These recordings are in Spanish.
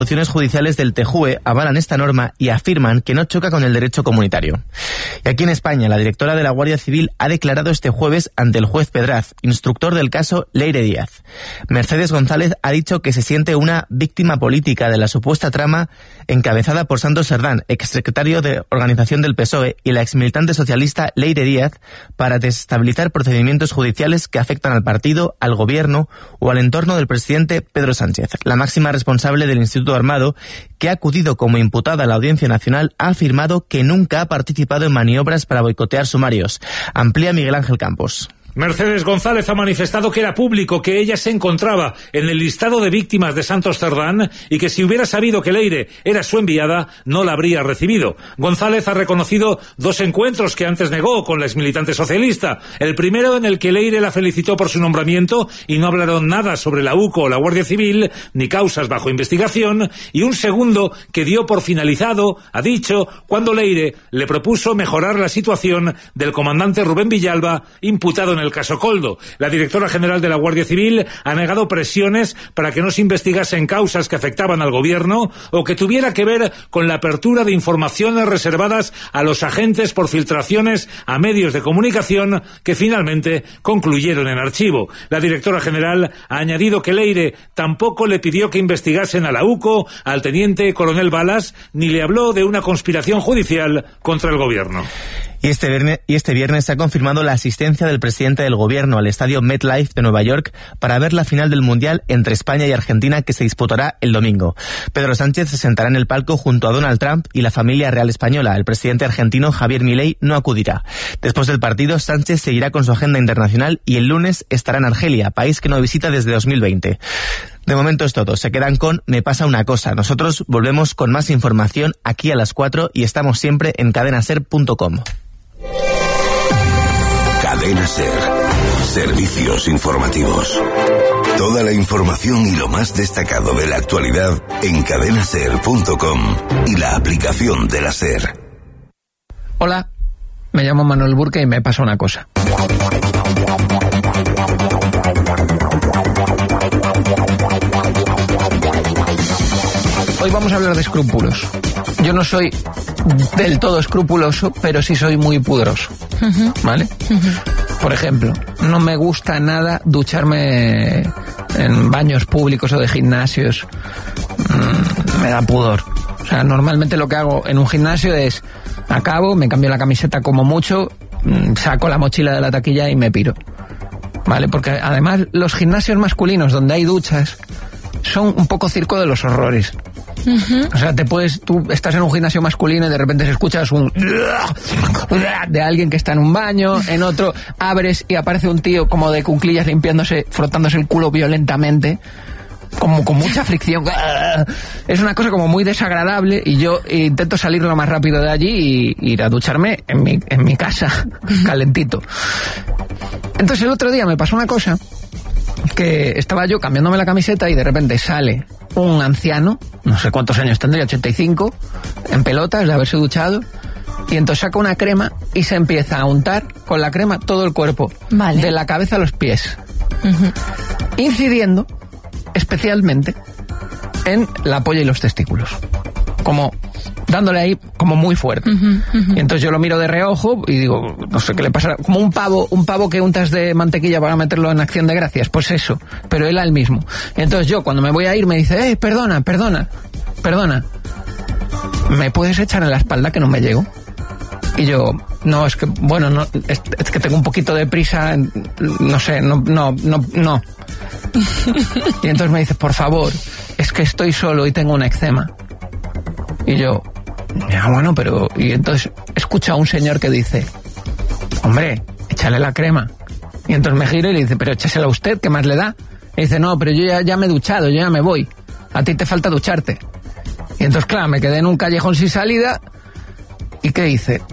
resoluciones judiciales del TJUE avalan esta norma y afirman que no choca con el derecho comunitario. Y aquí en España, la directora de la Guardia Civil ha declarado este jueves ante el juez Pedraz, instructor del caso Leire Díaz. Mercedes González ha dicho que se siente una víctima política de la supuesta trama encabezada por Santos Serdán, exsecretario de organización del PSOE, y la exmilitante socialista Leire Díaz, para desestabilizar procedimientos judiciales que afectan al partido, al gobierno o al entorno del presidente Pedro Sánchez. La máxima responsable del Instituto Armado, que ha acudido como imputada a la Audiencia Nacional, ha afirmado que nunca ha participado en maniobras para boicotear sumarios. Amplía Miguel Ángel Campos. Mercedes González ha manifestado que era público que ella se encontraba en el listado de víctimas de Santos Cerdán y que si hubiera sabido que Leire era su enviada, no la habría recibido. González ha reconocido 2 encuentros que antes negó con la exmilitante socialista. El primero, en el que Leire la felicitó por su nombramiento y no hablaron nada sobre la UCO o la Guardia Civil, ni causas bajo investigación, y un segundo que dio por finalizado, ha dicho, cuando Leire le propuso mejorar la situación del comandante Rubén Villalba, imputado en el caso Coldo. La directora general de la Guardia Civil ha negado presiones para que no se investigasen causas que afectaban al gobierno o que tuviera que ver con la apertura de informaciones reservadas a los agentes por filtraciones a medios de comunicación que finalmente concluyeron en archivo. La directora general ha añadido que Leire tampoco le pidió que investigasen a la UCO, al teniente coronel Balas, ni le habló de una conspiración judicial contra el gobierno. Y este viernes se ha confirmado la asistencia del presidente del gobierno al estadio MetLife de Nueva York para ver la final del Mundial entre España y Argentina, que se disputará el domingo. Pedro Sánchez se sentará en el palco junto a Donald Trump y la familia real española. El presidente argentino Javier Milei no acudirá. Después del partido, Sánchez seguirá con su agenda internacional y el lunes estará en Argelia, país que no visita desde 2020. De momento es todo. Se quedan con Me pasa una cosa. Nosotros volvemos con más información aquí a las 4 y estamos siempre en cadenaser.com. Cadena Ser. Servicios informativos. Toda la información y lo más destacado de la actualidad en cadenaser.com y la aplicación de la Ser. Hola, me llamo Manuel Burke y me pasa una cosa. Hoy vamos a hablar de escrúpulos. Yo no soy del todo escrupuloso, pero sí soy muy pudoroso, ¿vale? Por ejemplo, no me gusta nada ducharme en baños públicos o de gimnasios. Me da pudor. O sea, normalmente lo que hago en un gimnasio es acabo, me cambio la camiseta como mucho, saco la mochila de la taquilla y me piro, ¿vale? Porque además los gimnasios masculinos donde hay duchas son un poco circo de los horrores. O sea, tú estás en un gimnasio masculino y de repente escuchas un de alguien que está en un baño, en otro abres y aparece un tío como de cuclillas limpiándose, frotándose el culo violentamente, como con mucha fricción. Es una cosa como muy desagradable y yo intento salir lo más rápido de allí y ir a ducharme en mi casa, calentito. Entonces el otro día me pasó una cosa, que estaba yo cambiándome la camiseta y de repente sale un anciano, no sé cuántos años tendría, 85, en pelotas de haberse duchado, y entonces saca una crema y se empieza a untar con la crema todo el cuerpo, vale, de la cabeza a los pies, incidiendo especialmente en la polla y los testículos, como dándole ahí como muy fuerte. Y entonces yo lo miro de reojo y digo, no sé qué le pasa, como un pavo que untas de mantequilla para meterlo en Acción de Gracias, pues eso, pero él al mismo. Y entonces yo cuando me voy a ir me dice, perdona, ¿me puedes echar en la espalda que no me llego? Y yo, no, es que, bueno, no, es que tengo un poquito de prisa, no sé, no. Y entonces me dice, por favor, es que estoy solo y tengo un eczema. Y yo, ya bueno, pero... Y entonces escucho a un señor que dice, hombre, échale la crema. Y entonces me giro y le dice, pero échasela a usted, ¿qué más le da? Y dice, no, pero yo ya me he duchado, yo ya me voy. A ti te falta ducharte. Y entonces, claro, me quedé en un callejón sin salida. ¿Y qué hice?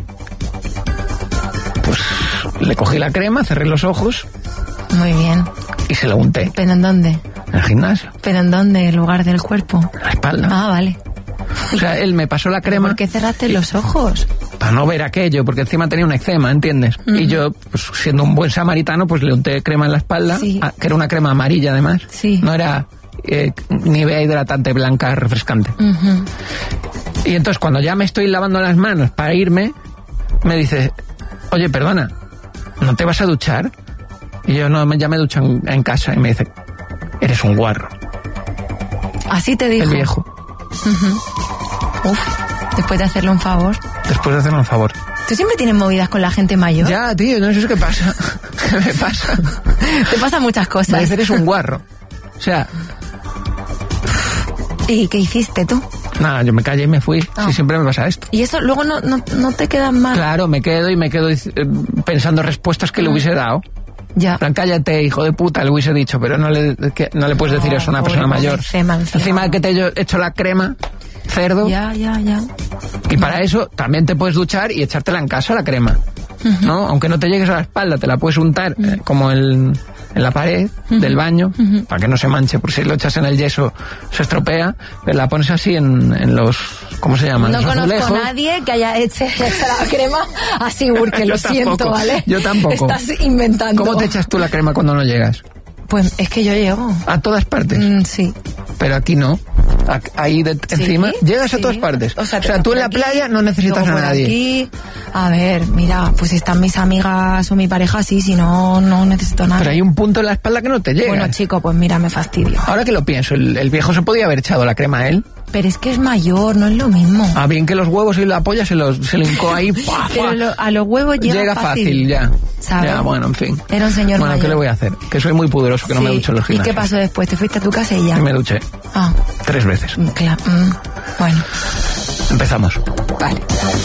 Pues le cogí la crema, cerré los ojos. Muy bien. Y se la unté. ¿Pero en dónde? En el gimnasio. ¿Pero en dónde? ¿En lugar del cuerpo? En la espalda. Ah, vale. O sea, él me pasó la crema. ¿Por qué cerraste los ojos? Para no ver aquello, porque encima tenía un eczema, ¿entiendes? Y yo, pues siendo un buen samaritano, pues le unté crema en la espalda, sí, que era una crema amarilla además. Sí. No era Nivea hidratante blanca refrescante. Y entonces cuando ya me estoy lavando las manos para irme, me dice, oye, perdona, ¿no te vas a duchar? Y yo, no, ya me ducho en casa. Y me dice, eres un guarro. Así te dijo. El viejo. Uf, después de hacerle un favor. Después de hacerme un favor. ¿Tú siempre tienes movidas con la gente mayor? Ya, tío, no sé qué pasa. ¿Qué me pasa? Te pasan muchas cosas. Me dice, eres un guarro. O sea... ¿Y qué hiciste tú? Nada, yo me callé y me fui. Sí, siempre me pasa esto. ¿Y eso luego no te quedan mal? Claro, me quedo pensando respuestas que le hubiese dado. Ya. En plan, cállate, hijo de puta, le hubiese dicho, pero no le puedes decir eso a una persona mayor. Encima de que te he hecho la crema, cerdo. Ya. Y para eso también te puedes duchar y echártela en casa la crema. ¿No? Aunque no te llegues a la espalda, te la puedes untar como en la pared del baño, para que no se manche, por si lo echas en el yeso se estropea, pero la pones así en los, ¿cómo se llaman? No los conozco azulejos. a nadie que haya hecho la crema así, porque lo siento, ¿vale? Yo tampoco. Estás inventando. ¿Cómo te echas tú la crema cuando no llegas? Pues es que yo llego. ¿A todas partes? Sí. Pero aquí no. Ahí encima llegas a todas partes. O sea tú en la playa no necesitas a nadie. Aquí, a ver, mira, pues si están mis amigas o mi pareja, sí, si no necesito nada. Pero hay un punto en la espalda que no te llega. Bueno, chico, pues mira, me fastidio. Ahora que lo pienso, el viejo se podía haber echado la crema a él. Pero es que es mayor, no es lo mismo. Ah, bien que los huevos y la polla se lo hincó ahí. Pero a los huevos llega fácil ya. ¿Sabes? Ya, bueno, en fin. Era un señor mayor. Bueno, ¿qué le voy a hacer? Que soy muy poderoso, que no me ducho en los gimnasios. ¿Y qué pasó después? ¿Te fuiste a tu casa y ya? Y me duché. 3 veces. Claro. Bueno. Empezamos. Vale.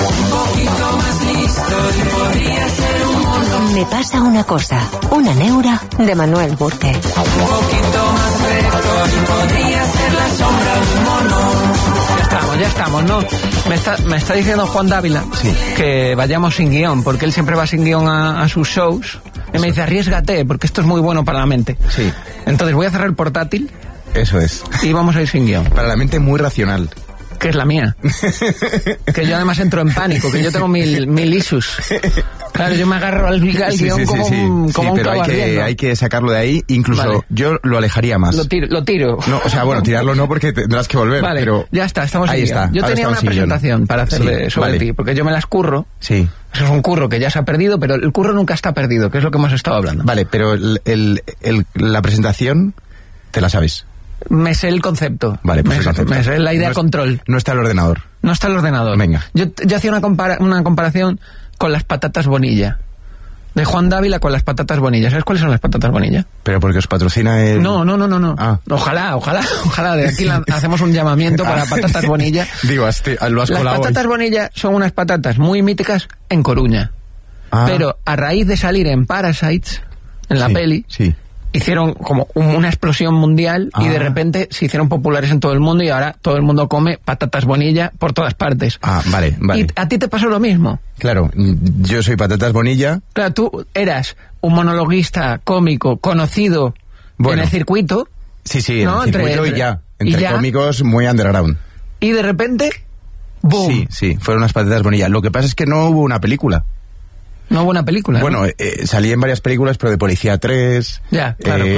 Me pasa una cosa. Una neura de Manuel Burke. Un poquito más recto y podría ser la sombra de un mono. Ya estamos, ¿no? Me está diciendo Juan Dávila que vayamos sin guión, porque él siempre va sin guión a sus shows. Y me dice, arriésgate, porque esto es muy bueno para la mente. Sí. Entonces voy a cerrar el portátil. Eso es. Y vamos a ir sin guión. Para la mente muy racional. Que es la mía. Que yo además entro en pánico, que yo tengo mil issues. Claro, yo me agarro al guión como un pero hay que sacarlo de ahí. Incluso yo lo alejaría más. Lo tiro. No, o sea, bueno, tirarlo no, porque tendrás que volver. Vale, pero ya está, estamos ahí en está. Yo tenía una presentación para hacer sobre ti, porque yo me las curro. Sí. Eso es un curro que ya se ha perdido, pero el curro nunca está perdido, que es lo que hemos estado hablando. Vale, pero la presentación, ¿te la sabes? Me sé el concepto. Vale, pues me sé la idea control. No está el ordenador. No está el ordenador. Venga. Yo hacía una comparación con las patatas Bonilla. De Juan Dávila con las patatas Bonilla. ¿Sabes cuáles son las patatas Bonilla? Pero porque os patrocina el... No. Ah. Ojalá. De aquí hacemos un llamamiento para patatas Bonilla. Digo, lo has colado. Las patatas Bonilla son unas patatas muy míticas en Coruña. Ah. Pero a raíz de salir en Parasites, en la peli... Sí. Hicieron como una explosión mundial y de repente se hicieron populares en todo el mundo y ahora todo el mundo come patatas Bonilla por todas partes. Ah, vale. ¿Y a ti te pasó lo mismo? Claro, yo soy patatas Bonilla. Claro, tú eras un monologuista cómico conocido en el circuito. Sí, ¿no? en el circuito entre cómicos muy underground. Y de repente, ¡boom! Sí, fueron unas patatas Bonilla. Lo que pasa es que no hubo una película. No hubo una película. Bueno, salí en varias películas, pero de Policía 3. Ya,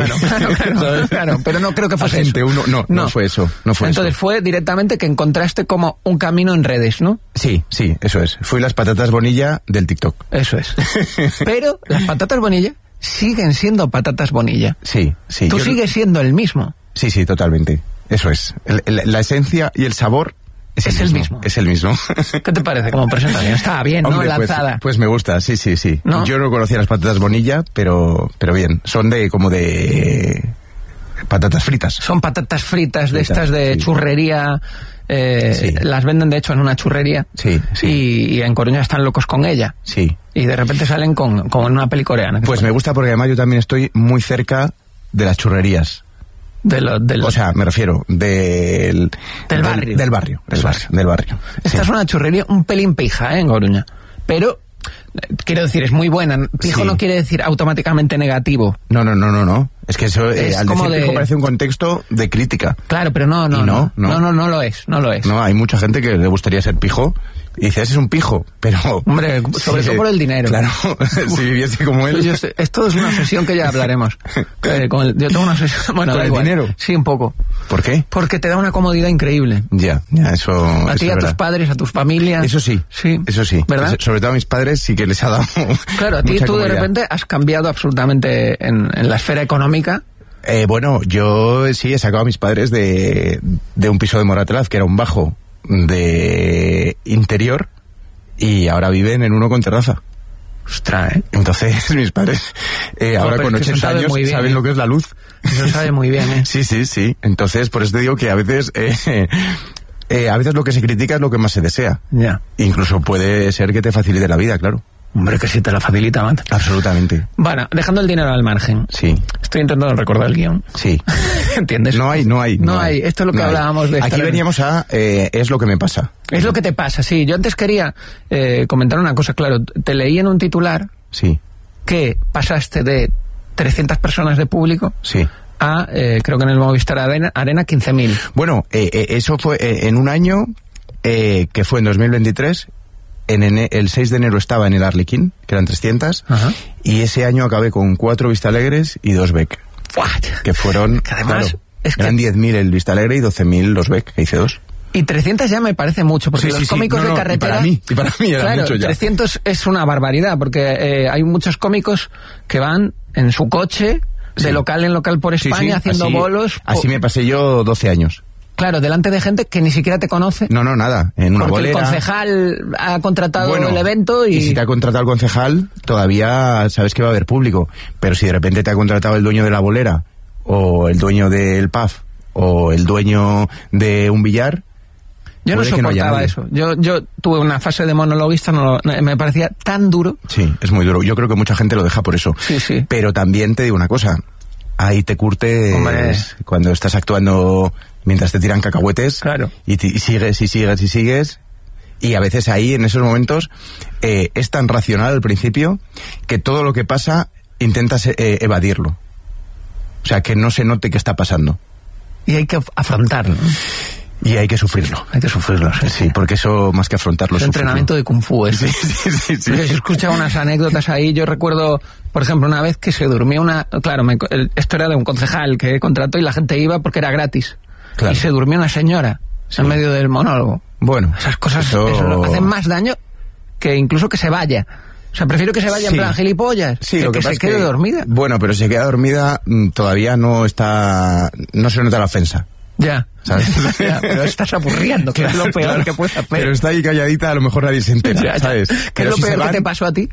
claro. Pero no creo que fuese Agente eso. 1, no fue eso. Entonces fue directamente que encontraste como un camino en redes, ¿no? Sí, eso es. Fui las patatas Bonilla del TikTok. Eso es. Pero las patatas Bonilla siguen siendo patatas Bonilla. Sí. Tú sigues siendo el mismo. Sí, totalmente. Eso es. La esencia y el sabor... Es el mismo. ¿Qué te parece como presentación? Está bien, ¿no? Hombre, lanzada. Pues me gusta, sí. ¿No? Yo no conocía las patatas Bonilla, pero bien. Son como de patatas fritas. Son patatas fritas de estas de churrería. Las venden de hecho en una churrería. Sí. Y en Coruña están locos con ella. Sí. Y de repente salen con una peli coreana. Pues me gusta porque además yo también estoy muy cerca de las churrerías. O sea, me refiero del barrio. Del barrio. Esta es una churrería un pelín pija, en Coruña. Pero, quiero decir, es muy buena. Pijo no quiere decir automáticamente negativo. No. Es que eso, es al como decir pijo parece un contexto de crítica. Claro, pero no lo es. No, hay mucha gente que le gustaría ser pijo Y dices, es un pijo, pero... Hombre, sobre todo por el dinero. Claro, si viviese como él... Esto es una sesión que ya hablaremos. Yo tengo una sesión... Bueno, ¿con el dinero? Sí, un poco. ¿Por qué? Porque te da una comodidad increíble. Ya, eso... A ti, a tus padres, a tus familias. Eso sí. Sí. Eso sí. ¿Verdad? Sobre todo a mis padres sí que les ha dado... Claro, a ti tú de repente has cambiado absolutamente en la esfera económica. Bueno, yo sí he sacado a mis padres de un piso de Moratalaz, que era un bajo de interior, y ahora viven en uno con terraza. Ostras, Entonces mis padres ahora con 80 años bien, saben lo que es la luz. Eso sabe muy bien, Sí. Entonces por eso te digo que a veces lo que se critica es lo que más se desea. Ya. Incluso puede ser que te facilite la vida, claro. Hombre, que si te la facilita, man. Absolutamente. Bueno, dejando el dinero al margen. Sí. Estoy intentando recordar el guión. Sí. ¿Entiendes? No hay. Esto es lo que hablábamos de... Aquí veníamos a... es lo que me pasa. Es lo que te pasa, sí. Yo antes quería comentar una cosa, claro. Te leí en un titular... Sí. Que pasaste de 300 personas de público... Sí. A, creo que en el Movistar Arena 15.000. Bueno, eso fue en un año que fue en 2023... el 6 de enero estaba en el Arlequín, que eran 300, Ajá. Y ese año acabé con 4 Vistalegres y 2 Beck. Que fueron, que además, claro, eran 10.000 el Vistalegre y 12.000 los Beck, que hice 2. Y 300 ya me parece mucho, porque los cómicos de carretera... Y para mí era claro, mucho ya. 300 es una barbaridad, porque hay muchos cómicos que van en su coche, de local en local por España, haciendo bolos... Así me pasé yo 12 años. Claro, delante de gente que ni siquiera te conoce. No, nada, en una bolera. Porque el concejal ha contratado el evento y... Y si te ha contratado el concejal, todavía sabes que va a haber público. Pero si de repente te ha contratado el dueño de la bolera, o el dueño del pub, o el dueño de un billar... Yo no soportaba eso. Yo tuve una fase de monologuista, me parecía tan duro. Sí, es muy duro. Yo creo que mucha gente lo deja por eso. Sí. Pero también te digo una cosa. Ahí te curtes cuando estás actuando... Mientras te tiran cacahuetes, claro. y sigues, y a veces ahí, en esos momentos, es tan racional al principio que todo lo que pasa intentas evadirlo. O sea, que no se note qué está pasando. Y hay que afrontarlo. Y hay que sufrirlo. Hay que sufrirlo, sí, porque eso, más que afrontarlo, es entrenamiento de Kung Fu, ¿eh? Sí. Yo he escuchado unas anécdotas ahí. Yo recuerdo, por ejemplo, una vez que se durmió esto era de un concejal que contrató y la gente iba porque era gratis. Claro. Y se durmió una señora en medio del monólogo. Bueno, esas cosas eso hacen más daño que incluso que se vaya. O sea, prefiero que se vaya en plan gilipollas, que se quede dormida. Bueno, pero si se queda dormida todavía no se nota la ofensa. Ya, ¿sabes? Ya, pero estás aburriendo, que es lo peor que puedes hacer. Pero está ahí calladita, a lo mejor nadie se entera, ¿sabes? ¿Qué es lo peor que te pasó a ti?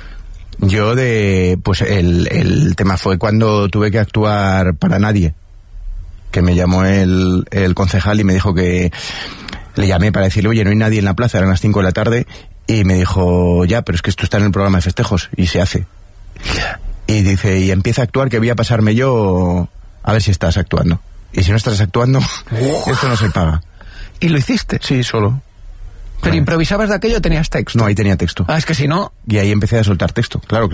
Yo pues el tema fue cuando tuve que actuar para nadie. Que me llamó el concejal y me dijo que... Le llamé para decirle, oye, no hay nadie en la plaza, eran las 5 de la tarde, y me dijo, ya, pero es que esto está en el programa de festejos, y se hace. Y dice, y empieza a actuar, que voy a pasarme yo a ver si estás actuando. Y si no estás actuando, esto no se paga. ¿Y lo hiciste? Sí, solo. ¿Pero improvisabas de aquello o tenías texto? No, ahí tenía texto. Ah, es que si no... Y ahí empecé a soltar texto, claro.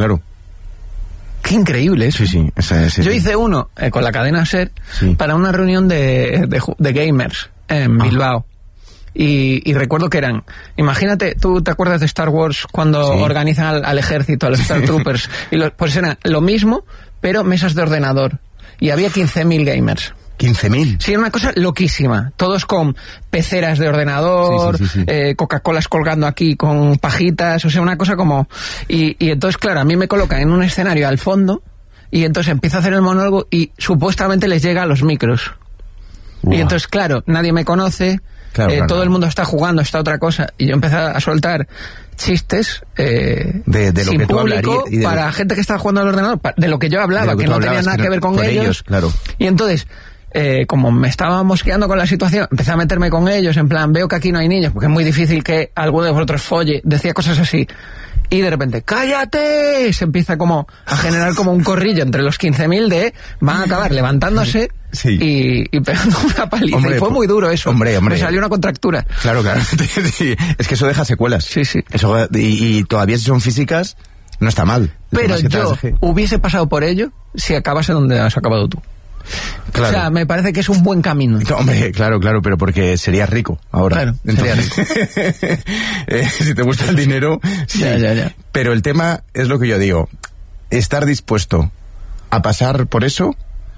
Qué increíble eso. Sí. Yo hice uno con la cadena SER para una reunión de gamers en Bilbao. Y recuerdo que eran... Imagínate, ¿tú te acuerdas de Star Wars cuando organizan al ejército, a los Star Troopers? Pues era lo mismo, pero mesas de ordenador. Y había 15.000 gamers. ¿15.000? Sí, una cosa loquísima. Todos con peceras de ordenador, Coca-Colas colgando aquí con pajitas, o sea, una cosa como... Y entonces, claro, a mí me colocan en un escenario al fondo y entonces empiezo a hacer el monólogo y supuestamente les llega a los micros. Wow. Y entonces, claro, nadie me conoce, todo el mundo está jugando, está otra cosa, y yo empecé a soltar chistes de lo sin que tú público para gente que estaba jugando al ordenador, de lo que yo hablaba, que no tenía nada que ver con ellos. Claro. Y entonces... como me estaba mosqueando con la situación, empecé a meterme con ellos, en plan, veo que aquí no hay niños, porque es muy difícil que alguno de vosotros folle, decía cosas así, y de repente, ¡cállate! Se empieza como a generar como un corrillo entre los 15.000 de, van a acabar levantándose y pegando una paliza, y fue muy duro eso, hombre. Me salió una contractura. Claro, sí. Es que eso deja secuelas. Sí. Eso, y todavía si son físicas, no está mal. Pero yo hubiese pasado por ello si acabase donde has acabado tú. Claro. O sea, me parece que es un buen camino. Hombre, claro, pero porque serías rico ahora. Claro, entonces, si te gusta el dinero, sí. Ya. Pero el tema es lo que yo digo, estar dispuesto a pasar por eso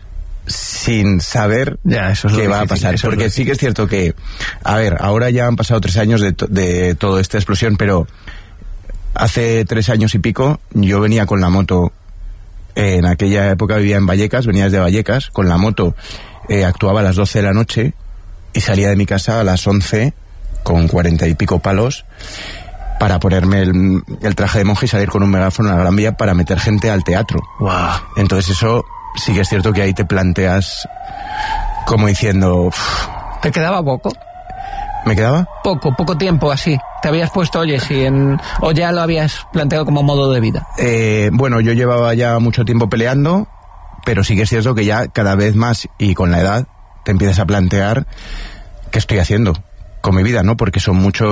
sin saber qué va a pasar. Porque sí que es cierto que, a ver, ahora ya han pasado 3 años de toda esta explosión, pero hace 3 años y pico yo venía con la moto. En aquella época vivía en Vallecas, venía desde Vallecas con la moto, actuaba a las 12 de la noche y salía de mi casa a las 11 con 40 y pico palos para ponerme el traje de monje y salir con un megáfono a la Gran Vía para meter gente al teatro. Wow. Entonces eso sí que es cierto que ahí te planteas como diciendo... ¿Te quedaba poco? ¿Me quedaba? Poco tiempo así. Te habías puesto, oye, o ya lo habías planteado como modo de vida. Bueno, yo llevaba ya mucho tiempo peleando, pero sí que es cierto que ya cada vez más y con la edad te empiezas a plantear qué estoy haciendo con mi vida, ¿no? Porque son mucho...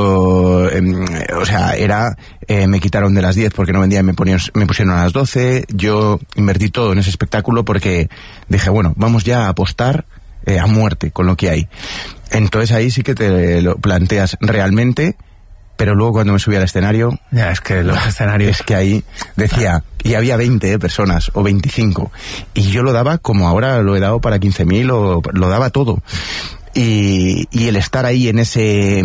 o sea, me quitaron de las 10 porque no vendía y me pusieron a las 12. Yo invertí todo en ese espectáculo porque dije, bueno, vamos ya a apostar a muerte con lo que hay. Entonces ahí sí que te lo planteas realmente, pero luego cuando me subí al escenario... Ya, es que los escenarios... Es que ahí decía, y había 20 personas o 25, y yo lo daba como ahora lo he dado para 15.000, o lo daba todo. Y el estar ahí en esa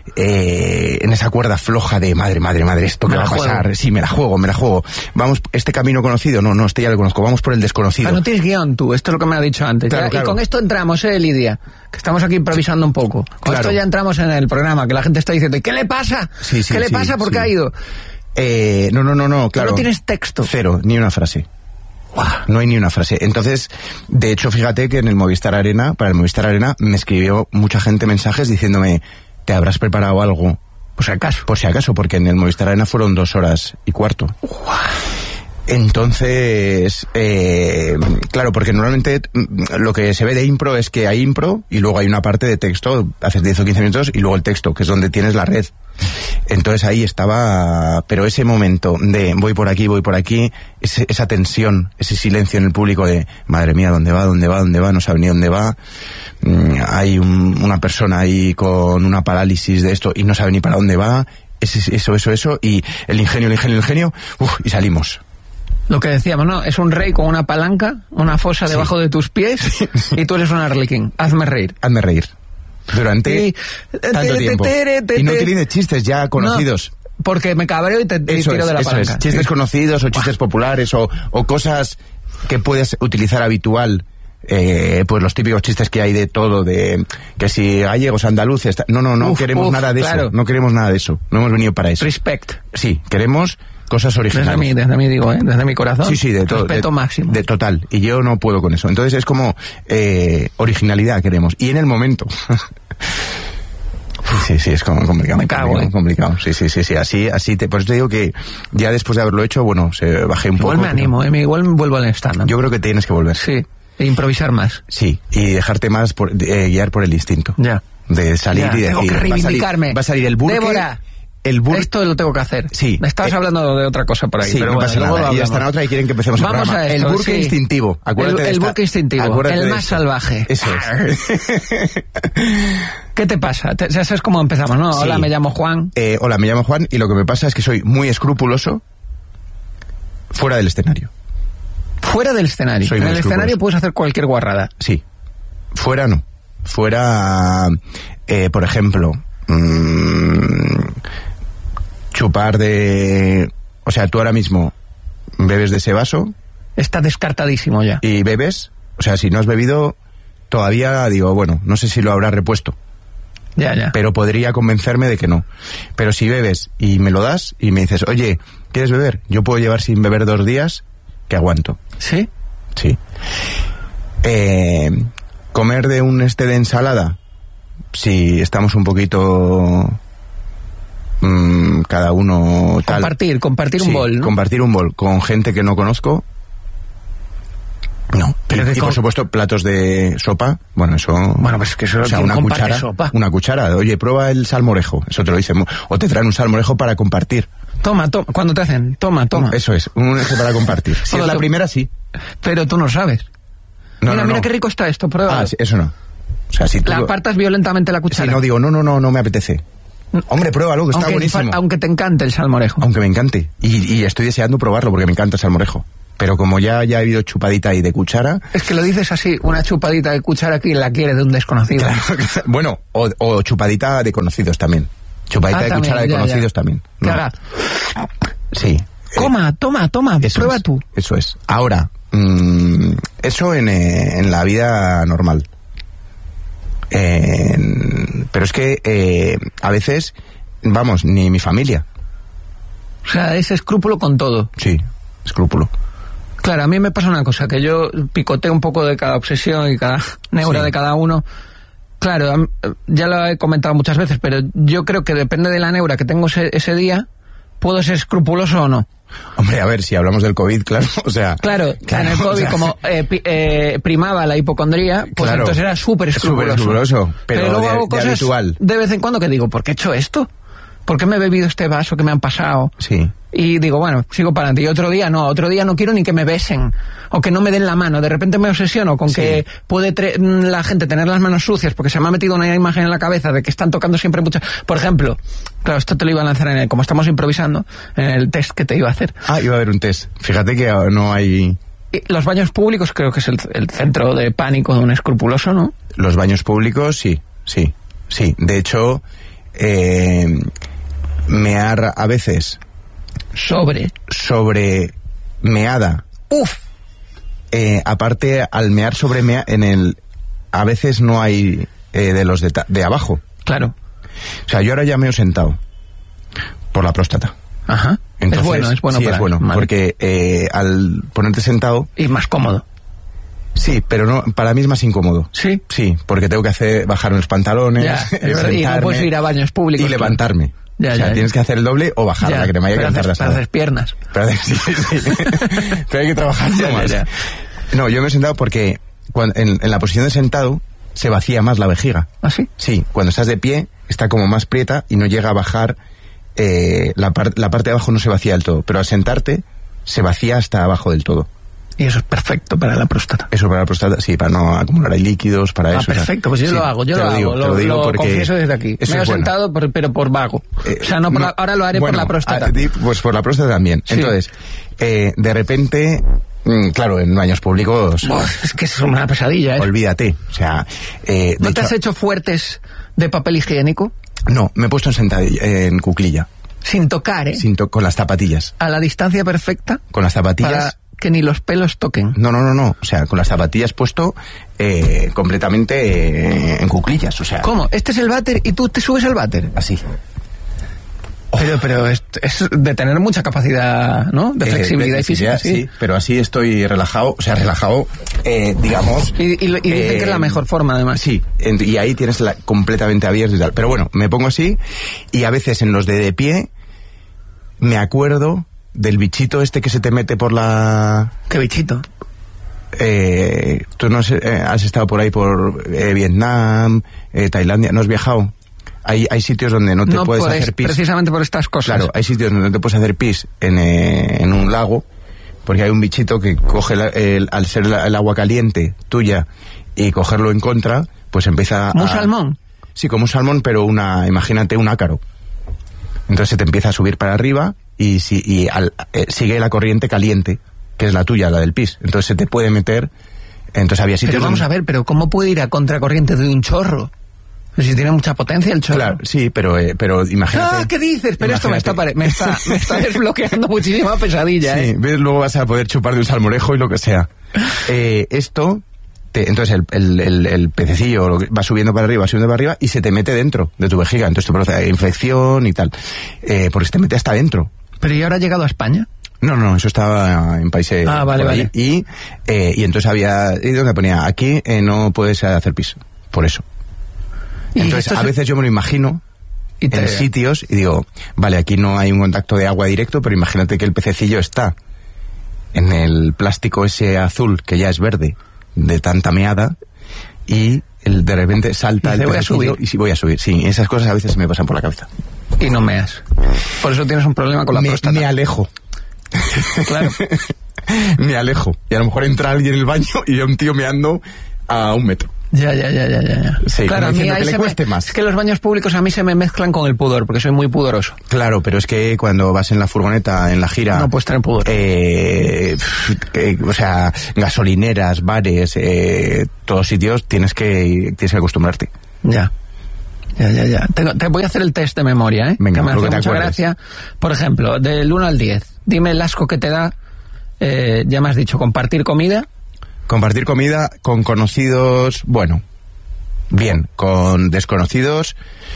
cuerda floja de madre, esto que va a pasar, sí, me la juego, vamos, este camino conocido, no, este ya lo conozco, vamos por el desconocido. Pero no tienes guión tú, esto es lo que me has dicho antes. Claro. Y con esto entramos, Lidia, que estamos aquí improvisando un poco. Con esto ya entramos en el programa, que la gente está diciendo, ¿y qué le pasa? ¿Qué le pasa? ¿Por qué ha ido? No, claro. ¿No tienes texto? Cero, ni una frase. No hay ni una frase. Entonces, de hecho, fíjate que en el Movistar Arena, para el Movistar Arena, me escribió mucha gente mensajes diciéndome, ¿te habrás preparado algo? Por si acaso, porque en el Movistar Arena fueron 2 horas y cuarto. Entonces, claro, porque normalmente lo que se ve de impro es que hay impro y luego hay una parte de texto, haces 10 o 15 minutos y luego el texto, que es donde tienes la red. Entonces ahí estaba, pero ese momento de voy por aquí, esa tensión, ese silencio en el público de madre mía, ¿dónde va? No sabe ni dónde va. Hay una persona ahí con una parálisis de esto y no sabe ni para dónde va. Eso, y el ingenio, y salimos. Lo que decíamos, ¿no? Es un rey con una palanca, una fosa debajo de tus pies y tú eres un arlequín. Hazme reír. Durante tanto tiempo. Y no tiene chistes ya conocidos. No, porque me cabreo y te tiro de la palanca. Chistes conocidos o chistes populares o cosas que puedes utilizar habitual. Pues los típicos chistes que hay de todo, de que si gallegos, andaluces... No queremos nada de eso. No queremos nada de eso. No hemos venido para eso. Respect. Sí, queremos cosas originales. Desde mí digo, desde mi corazón. Sí, de todo. Respeto máximo. De total. Y yo no puedo con eso. Entonces es como originalidad queremos. Y en el momento. Sí, es como complicado. Me cago, complicado. Sí. Así por eso te digo que ya después de haberlo hecho, bueno, se bajé un poco. Igual me animo, igual me vuelvo al stand-up. Yo creo que tienes que volver. Sí. E improvisar más. Sí, y dejarte más guiar por el instinto. Ya. De salir y decir... Tengo que reivindicarme. Va a salir el burque... Débora, esto lo tengo que hacer. Sí. Me estabas hablando de otra cosa por ahí. Sí, pero no pasa nada. Y ya está en otra y quieren que empecemos el programa. A esto, el burque instintivo. Acuérdate el burque instintivo. El más salvaje. Eso es. ¿Qué te pasa? Ya sabes cómo empezamos, ¿no? Sí. Hola, me llamo Juan. Hola, me llamo Juan y lo que me pasa es que soy muy escrupuloso fuera del escenario. Fuera del escenario. En el escenario puedes hacer cualquier guarrada. Sí. Fuera no. Fuera, por ejemplo, chupar de... O sea, tú ahora mismo bebes de ese vaso. Está descartadísimo ya. Y bebes. O sea, si no has bebido, todavía digo, bueno, no sé si lo habrás repuesto. Ya. Pero podría convencerme de que no. Pero si bebes y me lo das y me dices, oye, ¿quieres beber? Yo puedo llevar sin beber 2 días que aguanto. ¿Sí? Sí. Comer de un de ensalada, si estamos un poquito cada uno tal. Compartir un bol, ¿no? Compartir un bol con gente que no conozco. No, pero y por supuesto platos de sopa, bueno, eso... Bueno, pues es que eso, o sea, una cuchara, oye, prueba el salmorejo, eso te lo dicen, o te traen un salmorejo para compartir. Toma, cuando te hacen, toma. Eso es, un para compartir. Si es la primera, sí. Pero tú no sabes. Mira qué rico está esto, pruébalo. Sí, eso no. O sea, si tú la apartas violentamente la cuchara. Si no digo, no me apetece. Hombre, pruébalo, que está buenísimo. Aunque te encante el salmorejo. Aunque me encante. Y estoy deseando probarlo porque me encanta el salmorejo. Pero como ya ha habido chupadita ahí de cuchara... Es que lo dices así, una chupadita de cuchara que la quiere de un desconocido. Claro. Bueno, o chupadita de conocidos también. Chupadita de también, cuchara de conocidos también. ¿Qué haga? Sí. Toma, prueba tú. Eso es. Ahora, eso en la vida normal. Pero es que a veces, vamos, ni mi familia. O sea, es escrúpulo con todo. Sí, escrúpulo. Claro, a mí me pasa una cosa, que yo picoteo un poco de cada obsesión y cada neura de cada uno. Claro, ya lo he comentado muchas veces, pero yo creo que depende de la neura que tengo ese día, puedo ser escrupuloso o no. Hombre, a ver, si hablamos del COVID, claro, o sea... Claro, en el COVID, como primaba la hipocondría, pues claro, entonces era súper escrupuloso. Pero luego hago cosas habitual. De vez en cuando que digo, ¿por qué he hecho esto? ¿Por qué me he bebido este vaso que me han pasado? Sí. Y digo, bueno, sigo para adelante. Y otro día no quiero ni que me besen o que no me den la mano. De repente me obsesiono con que puede la gente tener las manos sucias porque se me ha metido una imagen en la cabeza de que están tocando siempre muchas... Por ejemplo, claro, esto te lo iba a lanzar como estamos improvisando, en el test que te iba a hacer. Iba a haber un test. Fíjate que no hay... Los baños públicos creo que es el centro de pánico de un escrupuloso, ¿no? Los baños públicos, sí. De hecho... mear a veces sobre meada. Uf. Aparte, al mear sobre a veces no hay de los de abajo. Claro. O sea, yo ahora ya meo sentado por la próstata. Ajá. Entonces, es bueno sí, para es bueno, vale. Porque al ponerte sentado y más cómodo. Sí, pero no, para mí es más incómodo. ¿Sí? Sí, porque tengo que bajar los pantalones, y no puedes ir a baños públicos y levantarme. Tienes que hacer el doble o bajar la cremalla que tardas. Para hacer piernas. Pero hay que trabajar más. No, yo me he sentado porque en la posición de sentado se vacía más la vejiga. ¿Ah, sí? Sí, cuando estás de pie está como más prieta y no llega a bajar, la parte de abajo no se vacía del todo, pero al sentarte se vacía hasta abajo del todo. Y eso es perfecto para la próstata. Eso para la próstata, sí, para no acumular ahí líquidos, para eso. Perfecto, pues yo lo hago, lo digo porque confieso desde aquí. Me he sentado, pero por vago. O sea, ahora lo haré por la próstata. Pues por la próstata también. Sí. Entonces, de repente, claro, en baños públicos... es que es una pesadilla, ¿eh? Olvídate, o sea... ¿No te has hecho fuertes de papel higiénico? No, me he puesto en cuclilla. Sin tocar, ¿eh? Con las zapatillas. ¿A la distancia perfecta? Con las zapatillas... Para que ni los pelos toquen. No. O sea, con las zapatillas puesto completamente en cuclillas, o sea... ¿Cómo? Este es el váter y tú te subes al váter. Así. Pero es de tener mucha capacidad, ¿no? De flexibilidad y física. Sí, pero así estoy relajado, digamos... Y dicen que es la mejor forma, además. Sí, y ahí tienes completamente abierto y tal. Pero bueno, me pongo así y a veces en los de pie me acuerdo... del bichito este que se te mete por la... ¿Qué bichito? Tú no has estado por ahí por Vietnam, Tailandia, ¿no has viajado? Hay sitios donde no te puedes hacer pis. Precisamente por estas cosas. Claro, hay sitios donde no te puedes hacer pis en un lago, porque hay un bichito que coge al ser el agua caliente tuya y cogerlo en contra, pues empieza ¿Un salmón? Sí, como un salmón, pero imagínate un ácaro. Entonces se te empieza a subir para arriba y sigue la corriente caliente, que es la tuya, la del pis. Entonces se te puede meter... Entonces había sitios... Pero vamos a ver, pero ¿cómo puede ir a contracorriente de un chorro? Pues si tiene mucha potencia el chorro. Claro, sí, pero imagínate... ¿Qué dices? Pero imagínate. Esto me está desbloqueando muchísima pesadilla, sí, luego vas a poder chupar de un salmorejo y lo que sea. Entonces el pececillo va subiendo para arriba y se te mete dentro de tu vejiga. Entonces te produce infección y tal. Porque se te mete hasta dentro. ¿Pero y ahora ha llegado a España? No, eso estaba en países... vale. Y entonces donde ponía, aquí no puedes hacer pis, por eso. Entonces a veces yo me lo imagino en sitios y digo, vale, aquí no hay un contacto de agua directo, pero imagínate que el pececillo está en el plástico ese azul, que ya es verde, de tanta meada, y de repente salta el pececillo y voy a subir. Sí, esas cosas a veces me pasan por la cabeza. Y no meas. Por eso tienes un problema con la próstata. Me alejo. Claro. me alejo. Y a lo mejor entra alguien en el baño y yo un tío meando a 1 metro. Ya. Sí, claro, a mí que le cueste más. Es que los baños públicos a mí se me mezclan con el pudor, porque soy muy pudoroso. Claro, pero es que cuando vas en la furgoneta, en la gira... No puedes tener pudor. O sea, gasolineras, bares, todos sitios, tienes que acostumbrarte. Ya. Te voy a hacer el test de memoria, ¿eh? Venga, que me hace mucha acuerdes. gracia. Por ejemplo, del 1 al 10, dime el asco que te da, ya me has dicho, compartir comida. Compartir comida con conocidos, bueno, bien, con desconocidos,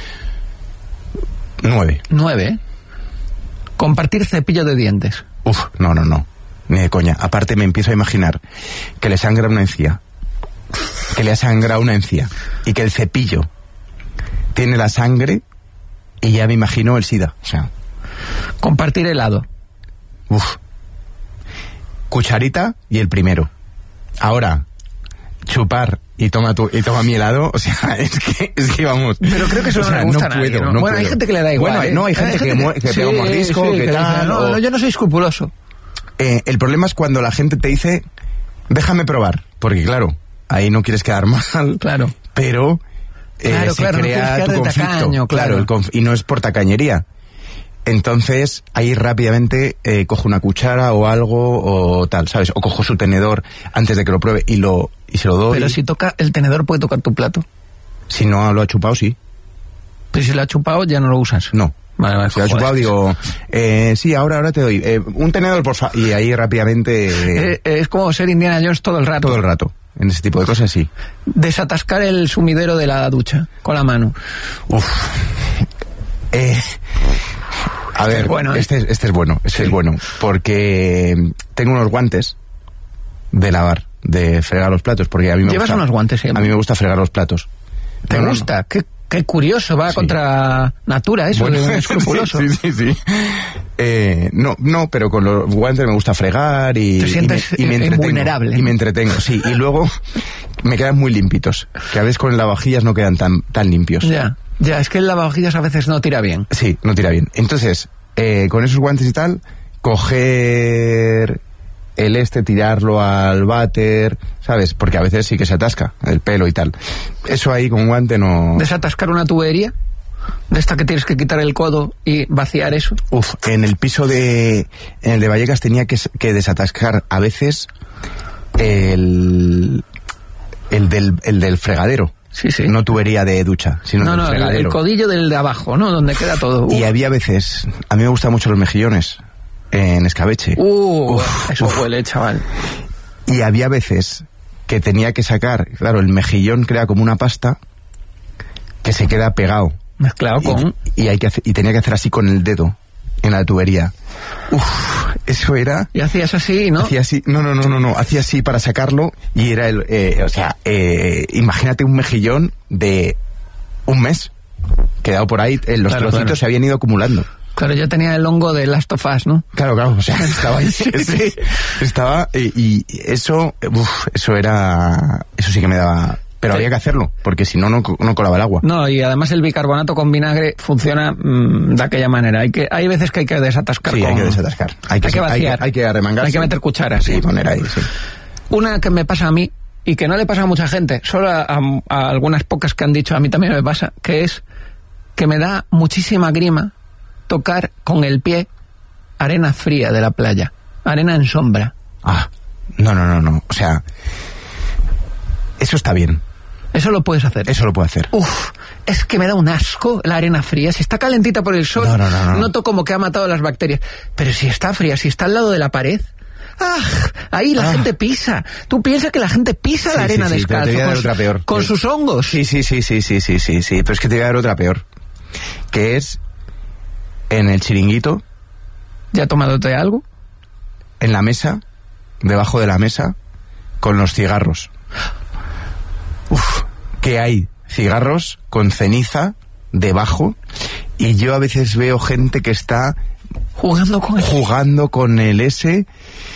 9. 9. Compartir cepillo de dientes. Uf, no, ni de coña. Aparte me empiezo a imaginar que le sangra una encía, que le ha sangrado una encía, y que el cepillo tiene la sangre, y ya me imagino el SIDA, o sea... Compartir helado. Uf. Cucharita y el primero. Ahora, chupar y toma mi helado, o sea, es que vamos... Pero creo que eso no le gusta a nadie, ¿no? Bueno, hay gente que le da igual. Bueno, no, hay gente que pega un mordisco, sí, que tal... No, yo no soy escrupuloso. El problema es cuando la gente te dice, déjame probar, porque claro, ahí no quieres quedar mal, claro, pero claro, se crea no tu conflicto, tacaño, claro. Y no es por tacañería. Entonces, ahí rápidamente cojo una cuchara o algo o tal, ¿sabes? O cojo su tenedor antes de que lo pruebe y se lo doy. Pero si toca el tenedor, ¿puede tocar tu plato? Si no lo ha chupado, sí. Pero si lo ha chupado, ya no lo usas. No. Vale, si lo ha chupado, digo, sí, ahora te doy. Un tenedor, por favor. Y ahí rápidamente... es como ser Indiana Jones todo el rato. Todo el rato. En ese tipo de cosas, sí. Desatascar el sumidero de la ducha con la mano. Uf. A ver, bueno, este es bueno, es bueno, porque tengo unos guantes de lavar, de fregar los platos, porque a mí me ¿Llevas gusta... unos guantes siempre? A mí me gusta fregar los platos. ¿Te gusta? No. Qué curioso, va contra natura eso, bueno, de escrupuloso. Sí. No, pero con los guantes me gusta fregar y... Te sientes y me entretengo, vulnerable. Y me entretengo, sí, y luego me quedan muy limpitos, que a veces con el lavavajillas no quedan tan limpios. Ya, es que el lavavajillas a veces no tira bien. Sí, no tira bien. Entonces, con esos guantes y tal, coger tirarlo al váter, ¿sabes? Porque a veces sí que se atasca el pelo y tal. Eso ahí con un guante no... ¿Desatascar una tubería? ¿De esta que tienes que quitar el codo y vaciar eso? Uf, en el de Vallecas tenía que desatascar a veces el del fregadero. Sí. No tubería de ducha, sino del fregadero. El codillo del de abajo, ¿no? Donde queda todo. Y había veces, a mí me gustan mucho los mejillones en escabeche. Eso huele, chaval. Y había veces que tenía que sacar, claro, el mejillón crea como una pasta que se queda pegado. Mezclado con... Y tenía que hacer así con el dedo en la tubería. Eso era... Y hacías así, ¿no? Hacía así, no, hacía así para sacarlo y era imagínate un mejillón de un mes quedado por ahí, los trocitos se habían ido acumulando. Claro, yo tenía el hongo de Last of Us, ¿no? Claro, o sea, estaba ahí. Estaba, y eso sí que me daba... Pero había que hacerlo, porque si no colaba el agua. No, y además el bicarbonato con vinagre funciona de aquella manera. Hay veces que hay que desatascar. Sí, hay que desatascar. Hay que vaciar. Hay que arremangarse. Hay que meter cucharas. Sí, poner ahí, sí. Una que me pasa a mí, y que no le pasa a mucha gente, solo a algunas pocas que han dicho, a mí también me pasa, que es que me da muchísima grima tocar con el pie arena fría de la playa. Arena en sombra. No. O sea, eso está bien. Eso lo puedes hacer. Eso lo puedo hacer. Es que me da un asco la arena fría. Si está calentita por el sol, noto como que ha matado las bacterias. Pero si está fría, si está al lado de la pared, ahí la gente pisa. Tú piensas que la gente pisa la arena descalzo. Te voy a dar otra peor. Con sus hongos. Sí. Pero es que te voy a dar otra peor. Que es en el chiringuito. ¿Ya tomándote algo? En la mesa, debajo de la mesa, con los cigarros. Que hay cigarros con ceniza debajo y yo a veces veo gente que está jugando con el S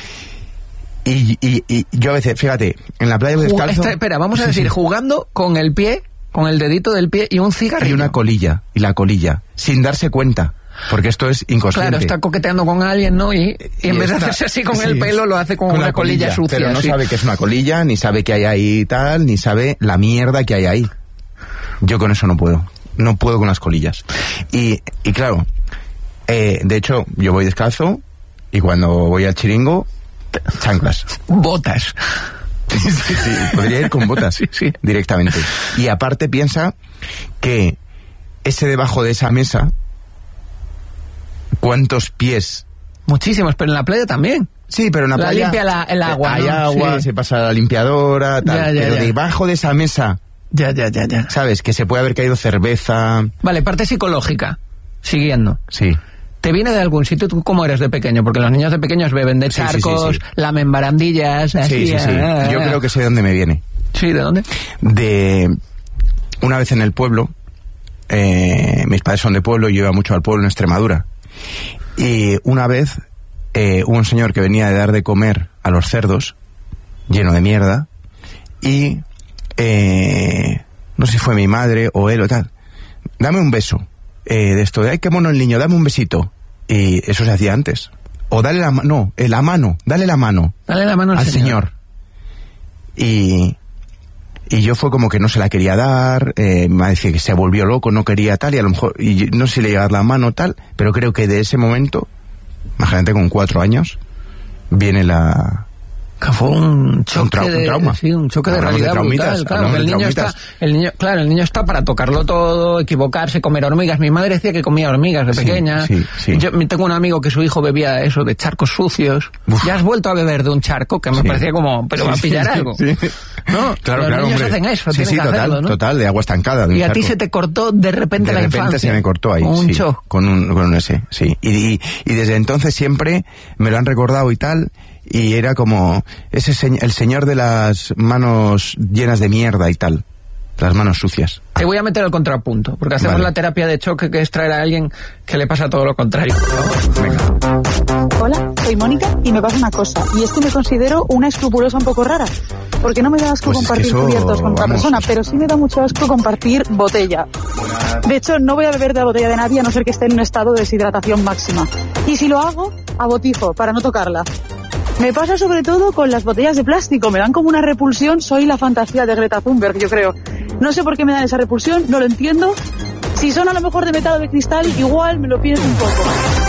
y yo a veces, fíjate, en la playa descalzo... Espera, vamos a decir, jugando con el pie, con el dedito del pie y un cigarrillo. Y una colilla, sin darse cuenta. Porque esto es inconsciente. Claro, está coqueteando con alguien, ¿no? Y en vez de hacerse así con el pelo, lo hace con una colilla sucia. Pero no sabe que es una colilla, ni sabe que hay ahí tal, ni sabe la mierda que hay ahí. Yo con eso no puedo. No puedo con las colillas. Y claro, de hecho, yo voy descalzo y cuando voy al chiringo, chanclas. Botas. Sí, podría ir con botas, sí, directamente. Y aparte piensa que ese debajo de esa mesa, ¿cuántos pies? Muchísimos, pero en la playa también. Sí, pero en la playa limpia el agua. Hay ¿no? agua, sí. Se pasa la limpiadora, tal. Pero debajo de esa mesa, ya. ¿sabes? Que se puede haber caído cerveza. Vale, parte psicológica. Siguiendo. Sí. ¿Te viene de algún sitio? ¿Tú cómo eres de pequeño? Porque los niños de pequeños beben de charcos, lamen barandillas, así. Sí. Yo creo que sé de dónde me viene. ¿Sí? ¿De dónde? De una vez en el pueblo, mis padres son de pueblo y yo iba mucho al pueblo en Extremadura. Y una vez hubo un señor que venía de dar de comer a los cerdos, lleno de mierda, y no sé si fue mi madre o él o tal. Dame un beso. De esto de, ay, qué mono el niño, dame un besito. Y eso se hacía antes. O dale la mano, dale la mano al señor. Y yo fue como que no se la quería dar, me decía que se volvió loco, no quería tal, y a lo mejor, y no sé si le iba a dar la mano tal, pero creo que de ese momento, imagínate con 4 años, viene la... Fue un choque un trauma. Sí, un choque de realidad brutal. Claro, el niño está para tocarlo todo, equivocarse, comer hormigas. Mi madre decía que comía hormigas de pequeña. Sí. Yo tengo un amigo que su hijo bebía eso de charcos sucios. Uf. Ya has vuelto a beber de un charco que me parecía como, pero va a pillar algo. Sí. ¿No? Claro, los niños hombre. hacen eso, tienen que hacerlo, ¿no? Total, de agua estancada. Y a ti se te cortó de repente la infancia. De repente se me cortó ahí, un shock. Con un ese, sí. Y desde entonces siempre me lo han recordado y tal, y era como el señor de las manos llenas de mierda y tal, las manos sucias. Te voy a meter el contrapunto, porque hacemos la terapia de choque, que es traer a alguien que le pasa todo lo contrario. Venga. Hola, soy Mónica y me pasa una cosa, y es que me considero una escrupulosa un poco rara, porque no me da asco compartir cubiertos con otra persona, pero sí me da mucho asco compartir botella. De hecho, no voy a beber de la botella de nadie a no ser que esté en un estado de deshidratación máxima. Y si lo hago, a botijo, para no tocarla. Me pasa sobre todo con las botellas de plástico, me dan como una repulsión, soy la fantasía de Greta Thunberg, yo creo. No sé por qué me dan esa repulsión, no lo entiendo. Si son a lo mejor de metal o de cristal, igual me lo pienso un poco.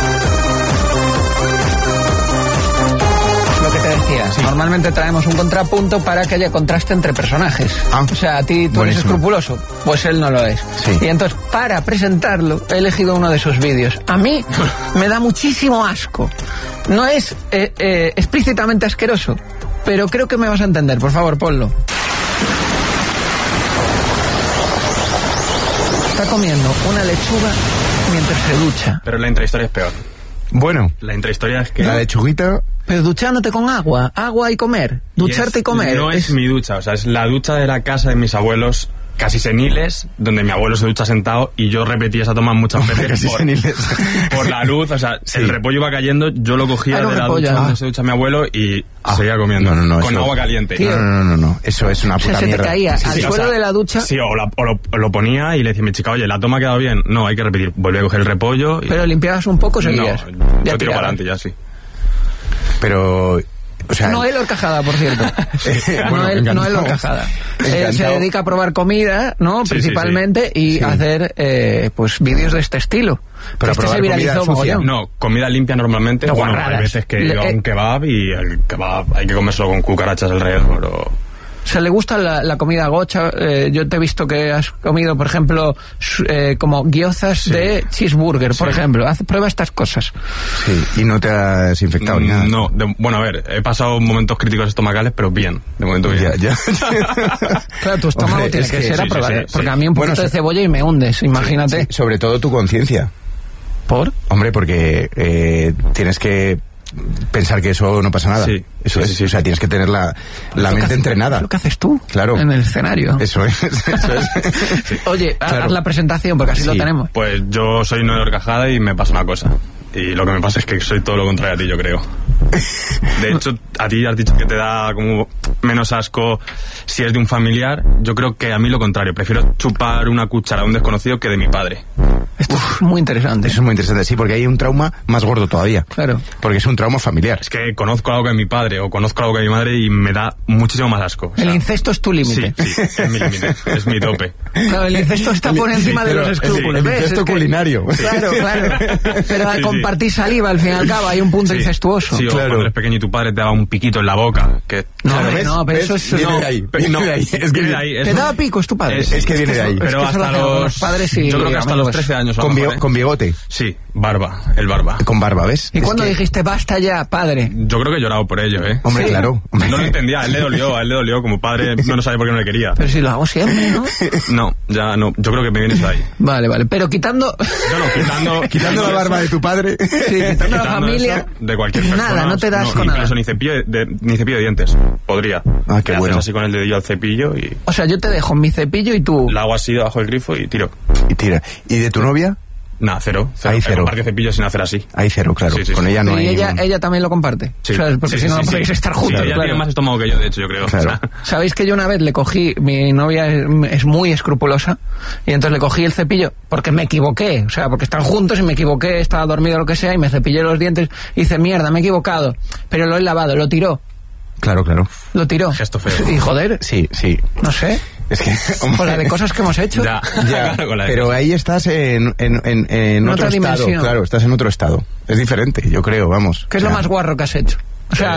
Lo que te decía, normalmente traemos un contrapunto para que haya contraste entre personajes. O sea, a ti tú eres escrupuloso, pues él no lo es. Sí. Y entonces, para presentarlo, he elegido uno de sus vídeos. A mí me da muchísimo asco. No es explícitamente asqueroso, pero creo que me vas a entender. Por favor, ponlo. Está comiendo una lechuga mientras se ducha. Pero la intrahistoria es peor. Bueno, la intrahistoria es que... La lechuguita... Pero duchándote con agua y comer. Ducharte y comer. No es mi ducha, o sea, es la ducha de la casa de mis abuelos, casi seniles, donde mi abuelo se ducha sentado y yo repetí esa toma muchas veces por la luz, o sea, el repollo iba cayendo, yo lo cogía de la ducha donde se ducha mi abuelo y seguía comiendo con agua caliente. Tío, no, eso es una puta mierda. Se te caía al suelo de la ducha. Sí, o lo ponía y le decía a mi chica, oye, la toma ha quedado bien. No, hay que repetir, volví a coger el repollo. Pero limpiabas un poco, seguías. No, yo tiro para adelante ya, sí. Pero... O sea, Noel Horcajada, por cierto. Noel Horcajada. Él se dedica a probar comida, ¿no? Sí, principalmente, y hacer pues vídeos de este estilo. Pero este se viralizó mogollón. No, comida limpia normalmente. No, bueno, hay veces que lleva un kebab y el kebab hay que comérselo con cucarachas alrededor o... O sea, le gusta la comida gocha. Yo te he visto que has comido, por ejemplo, como gyozas de cheeseburger, por ejemplo. Prueba estas cosas. Sí, y no te has infectado ni nada. No, bueno, a ver, he pasado momentos críticos estomacales, pero bien, de momento bien. Ya. Claro, tu estómago tiene que ser a probar, porque a mí un poquito de cebolla y me hundes, imagínate. Sí, sobre todo tu conciencia. ¿Por? Hombre, porque tienes que pensar que eso no pasa nada. Sí, eso es. Sí. O sea, tienes que tener la mente entrenada. Es lo que haces tú. Claro. En el escenario. Eso es. Oye, claro. Haz la presentación, porque así lo tenemos. Pues yo soy Noel Horcajada y me pasa una cosa. Y lo que me pasa es que soy todo lo contrario a ti, yo creo. De hecho, a ti has dicho que te da como menos asco si es de un familiar. Yo creo que a mí lo contrario. Prefiero chupar una cuchara de un desconocido que de mi padre. Esto es muy interesante. Eso es muy interesante, sí, porque hay un trauma más gordo todavía. Claro. Porque es un trauma familiar. Es que conozco algo de mi padre o conozco algo de mi madre y me da muchísimo más asco. O sea, el incesto es tu límite. Sí, es mi límite, es mi tope. Claro, el incesto está por encima de los escrúpulos. El incesto culinario. Claro. Pero al compartir saliva, al fin y al cabo, hay un punto incestuoso. Sí, o claro. cuando eres pequeño y tu padre te daba un piquito en la boca. Que... No, pero eso es... Viene de ahí. No, Es que viene de ahí. ¿Te daba picos tu padre? Es que viene de ahí. Pero hasta los padres y yo creo que hasta los 13 años. Con bigote. Sí, barba, el barba. Con barba, ¿ves? ¿Y cuándo dijiste basta ya, padre? Yo creo que he llorado por ello, ¿eh? Hombre, Sí. claro. No lo entendía, a él le dolió, como padre no sabía por qué no le quería. Pero si lo hago siempre, ¿no? No, ya no, yo creo que me viene eso de ahí. Vale, pero quitando... Quitando la barba de tu padre. Sí, quitando la familia... eso, de cualquier persona. Nada, no te das con nada. Incluso ni cepillo de dientes. Podría. Ah, qué Le bueno. haces así con el dedillo al cepillo y O sea, yo te dejo mi cepillo y tú... la hago así debajo del grifo y tiro. Y tira. ¿Y de tu novia? Nada, cero. Ahí cero. Compartir cepillo sin hacer así. Hay cero, claro. Sí, Con ella no y hay ella también lo comparte. Sí. O sea, porque Sí, si no, sí, no podéis estar juntos. Sí, ella claro. tiene más estómago que yo, de hecho, yo creo. Claro. O sea, ¿Sabéis que yo una vez le cogí, mi novia es muy escrupulosa, y entonces le cogí el cepillo porque me equivoqué, o sea, porque están juntos y me equivoqué, estaba dormido o lo que sea, y me cepillé los dientes y dice, mierda, me he equivocado, pero lo he lavado, lo tiró. Claro. Lo tiró. Gesto feo. Y joder, Sí. no sé, Es que, con la de cosas que hemos hecho. ya, claro, con la de pero cosas. ahí estás en otro otra estado. dimensión. Claro, estás en otro estado. Es diferente, yo creo, vamos. ¿Qué es lo más guarro que has hecho? O sea,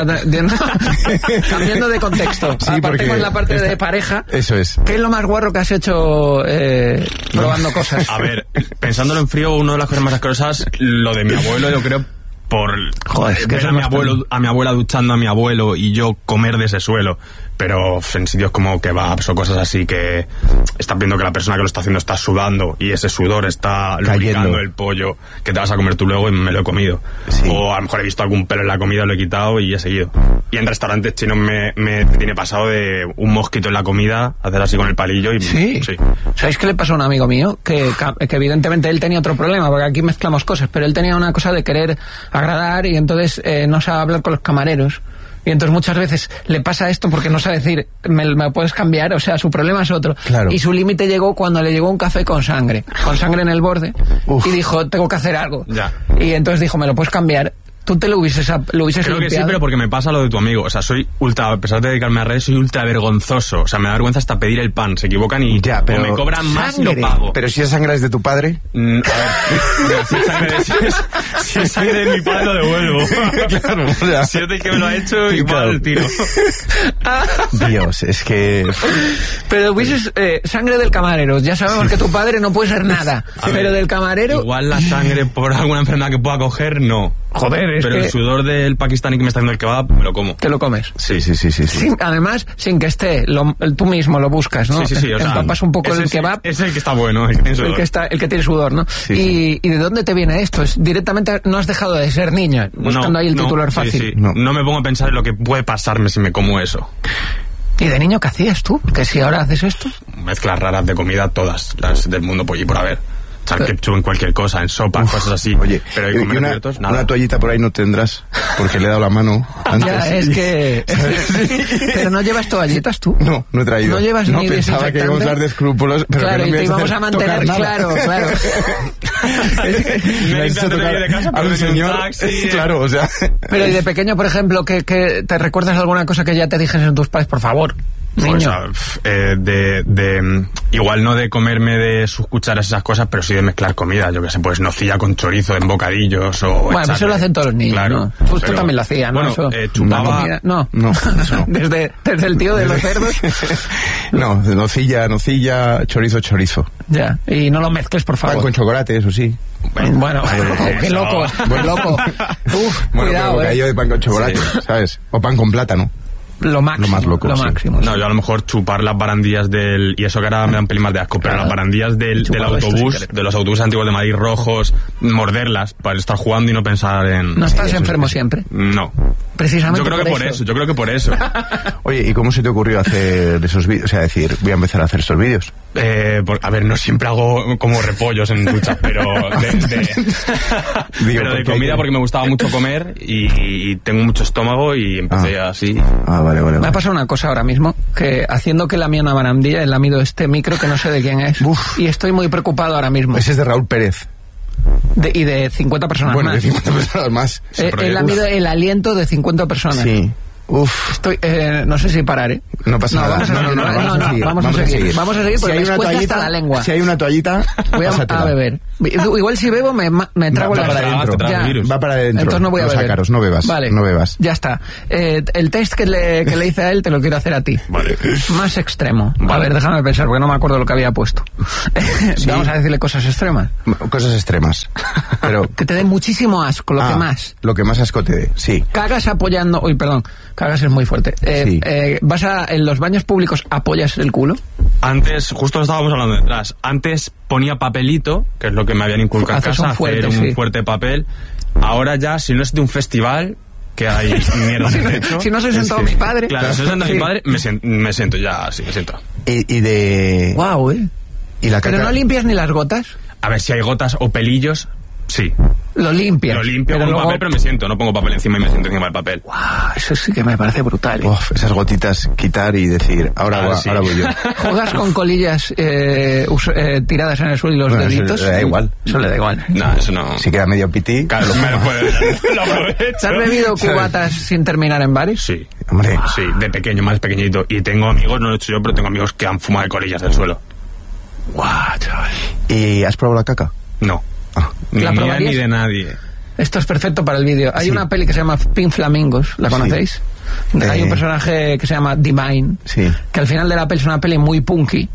cambiando de contexto, Sí, apartemos la parte de esta- pareja. Eso es. ¿Qué es lo más guarro que has hecho probando cosas? A ver, pensándolo en frío, una de las cosas más asquerosas, lo de mi abuelo, yo creo, por Joder, es que ver eso a no mi está abuelo, a mi abuela duchando a mi abuelo y yo comer de ese suelo. Pero en sitios como kebabs o cosas así que estás viendo que la persona que lo está haciendo está sudando y ese sudor está lubricando el pollo que te vas a comer tú luego y me lo he comido. Sí. O a lo mejor he visto algún pelo en la comida, lo he quitado y he seguido. Y en restaurantes chinos me tiene pasado de un mosquito en la comida, hacer así con el palillo y... Sí. Sí. ¿Sabéis qué le pasó a un amigo mío? Que evidentemente él tenía otro problema, porque aquí mezclamos cosas, pero él tenía una cosa de querer agradar y entonces no sabe hablar con los camareros. Y entonces muchas veces le pasa esto porque no sabe decir, ¿me puedes cambiar? O sea, su problema es otro. Claro. Y su límite llegó cuando le llegó un café con sangre en el borde. Uf. Y dijo, tengo que hacer algo. Ya. Y entonces dijo, ¿me lo puedes cambiar? Tú te lo hubieses Creo que sí, limpiado. pero porque me pasa lo de tu amigo. O sea, soy ultra, a pesar de dedicarme a redes, soy ultra vergonzoso. O sea, me da vergüenza hasta pedir el pan. Se equivocan y Ya, pero- o me cobran más Sangre. lo pago. Pero si esa sangre es de tu padre. A ver, si es sangre de mi padre lo devuelvo. Claro, o sea. Si es de que me lo ha hecho, igual Claro. tiro. Dios, es que. Pero hubieses sangre del camarero. Ya sabemos que tu padre no puede ser nada. A ver, Pero del camarero... Igual la sangre por alguna enfermedad que pueda coger, no. Joder, es Pero que el sudor del pakistaní que me está haciendo el kebab, me lo como. te lo comes. Sí. Además, sin que esté, tú mismo lo buscas, ¿no? Sí, o sea, empapas un poco ese el sí, kebab, es el que está bueno, el que tiene sudor. el que tiene sudor, ¿no? Sí. ¿Y de dónde te viene esto? Es directamente no has dejado de ser niña, buscando ahí el titular sí, fácil. sí. No. No me pongo a pensar en lo que puede pasarme si me como eso. ¿Y de niño qué hacías tú? Que si ahora haces esto. Mezclas raras de comida, todas las del mundo por y por haber. Echar ketchup en cualquier cosa, en sopa, cosas así. Oye, pero y comer una, abiertos, nada. una toallita por ahí no tendrás, porque le he dado la mano antes. Ya, es que... Pero no llevas toallitas tú. No he traído. No llevas ni pensaba que íbamos a hablar de escrúpulos, pero claro, que no y me te ibas íbamos a hacer tocar mantener, nada. claro. Me has hecho encanta tocar ir de casa, a pero un desde un señor. taxi, Claro, o sea. Pero y de pequeño, por ejemplo, que te recuerdas alguna cosa que ya te dijesen tus padres, por favor, niño. O sea, igual no de comerme de sus cucharas esas cosas, pero sí de mezclar comida, yo que sé, pues nocilla con chorizo en bocadillos o... Bueno, pues eso lo hacen todos los niños, claro, ¿no? Tú pero- también lo hacías, ¿no? Bueno, Eso. chupaba... Comida- No, No, eso no. desde el tío de los cerdos. No, nocilla, chorizo. Ya, y no lo mezcles, por Pan favor. con chocolate, eso sí. Bueno, qué eso. loco, muy loco. Uf, Bueno, cuidado, pero bocadillo de pan con chocolate, ¿sabes? O pan con plátano. Lo máximo. Lo más loco, Lo sí. máximo. No, yo a lo mejor chupar las barandillas del... Y eso que ahora me da un pelín más de asco, pero Claro. las barandillas del Chupado esto, autobús, si quieres. de los autobuses antiguos de Madrid rojos, morderlas para estar jugando y no pensar en... ¿No estás eso enfermo es- siempre? No. Precisamente Yo creo que por eso. Oye, ¿y cómo se te ocurrió hacer esos vídeos? O sea, decir, voy a empezar a hacer estos vídeos. A ver, no siempre hago como repollos en duchas, pero pero de porque comida hay que- porque me gustaba mucho comer y tengo mucho estómago y empecé así. Ah, vale. Me ha pasado una cosa ahora mismo, que haciendo que lamía una barandilla, he lamido este micro que no sé de quién es. Uf. Y estoy muy preocupado ahora mismo. Ese es de Raúl Pérez. Y de 50 personas bueno, más. de 50 personas más. Él ha medido el aliento de 50 personas. Sí. Uf. Estoy, no sé si parar, ¿eh? No pasa nada. Vamos a seguir. Vamos a seguir porque me cuesta hasta la lengua. Si hay una toallita, voy a beber. Igual si bebo me trago la adentro. Va para adentro. Entonces no voy a beber. Ácaros, no bebas. Vale. No bebas. Ya está. El test que le hice a él te lo quiero hacer a ti. Vale. Más extremo. Vale. A ver, déjame pensar porque no me acuerdo lo que había puesto. ¿Sí? Vamos a decirle cosas extremas. Cosas extremas. Pero que te dé muchísimo asco, lo que más. Lo que más asco te dé, sí. Cagas apoyando... Uy, perdón. Cagas es muy fuerte. Sí. En los baños públicos apoyas el culo. Antes, justo estábamos hablando detrás, antes ponía papelito, que es lo que me habían inculcado en casa, hacer un fuerte papel. Ahora ya, si no es de un festival, que hay mierda de hecho. Si no soy sentado mi padre. Claro, si no soy sentado mi padre, me siento ya, sí, me siento. Y de... Guau, ¿Y la caca? ¿Pero no limpias ni las gotas? A ver, si hay gotas o pelillos, sí. Lo limpio con luego... papel, pero me siento. No pongo papel encima y me siento encima del papel. Wow, eso sí que me parece brutal. Uf, esas gotitas quitar y decir, ahora voy yo. ¿Juegas con colillas tiradas en el suelo y los deditos? Eso le da igual. Eso le da igual. No, eso no. Si queda medio pití... Claro, lo aprovecho. ¿Te has bebido cubatas sin terminar en bares? Sí. Hombre. Sí, de pequeño, más pequeñito. Y tengo amigos, no lo he hecho yo, pero tengo amigos que han fumado de colillas del suelo. Guau, chaval. ¿Y has probado la caca? No. Ni mía ni de nadie. Esto es perfecto para el vídeo. Hay una peli que se llama Pink Flamingos, ¿la conocéis? Hay un personaje que se llama Divine, que al final de la peli es una peli muy punky,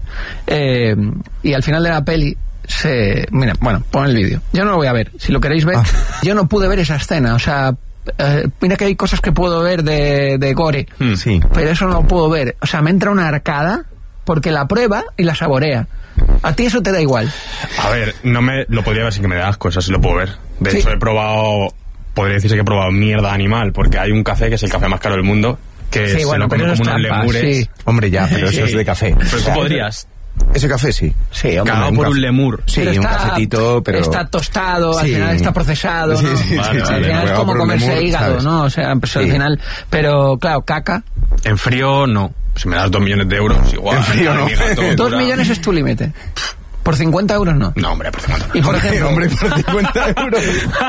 y al final de la peli mira, bueno, pon el vídeo. Yo no lo voy a ver, si lo queréis ver. Yo no pude ver esa escena, o sea, mira que hay cosas que puedo ver de gore, pero eso no lo puedo ver. O sea, me entra una arcada porque la prueba y la saborea. ¿A ti eso te da igual? A ver, lo podría ver sin que me dé asco, eso sí lo puedo ver. De hecho, podría decirse que he probado mierda animal, porque hay un café que es el café más caro del mundo, que se lo comen como unos lemures. Sí. Hombre, ya, pero eso es de café. Pero tú podrías. Ese café sí. Sí, hombre. Cagado por un lemur. Sí, un cafetito, pero... Está tostado, al final está procesado, ¿no? Sí, al final es como comerse lemur, hígado, ¿sabes? ¿No? O sea, pues al final... Pero, claro, caca... En frío, no. Si me das 2 millones de euros, igual. En frío, no. 2 millones es tu límite. ¿Por 50 euros no? No, hombre, por 50 euros. Y por ejemplo... Hombre, por 50 euros.